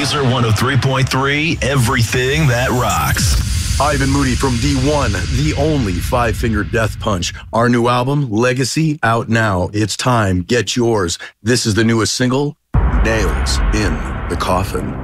Laser 103.3, everything that rocks. Ivan Moody from D1, the only Five-Finger Death Punch. Our new album, Legacy, out now. It's time. Get yours. This is the newest single, Nails in the Coffin.